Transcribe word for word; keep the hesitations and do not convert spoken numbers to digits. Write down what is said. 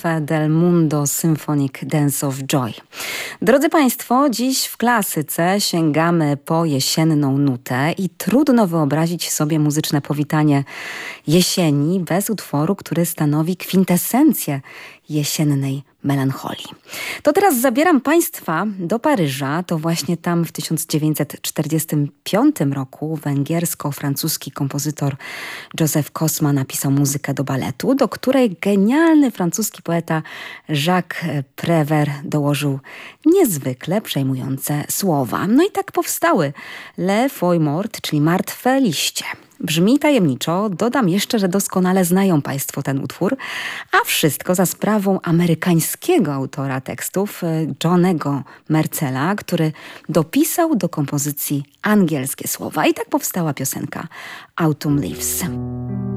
Cafe del Mundo Symphonic Dance of Joy. Drodzy Państwo, dziś w klasyce sięgamy po jesienną nutę i trudno wyobrazić sobie muzyczne powitanie jesieni bez utworu, który stanowi kwintesencję jesiennej melancholii. To teraz zabieram Państwa do Paryża. To właśnie tam w tysiąc dziewięćset czterdziestym piątym roku węgiersko-francuski kompozytor Józef Kosma napisał muzykę do baletu, do której genialny francuski poeta Jacques Prévert dołożył niezwykle przejmujące słowa. No i tak powstały Les Feuilles Mortes, czyli Martwe liście. Brzmi tajemniczo, dodam jeszcze, że doskonale znają Państwo ten utwór, a wszystko za sprawą amerykańskiego autora tekstów Johnego Mercella, który dopisał do kompozycji angielskie słowa. I tak powstała piosenka Autumn Leaves.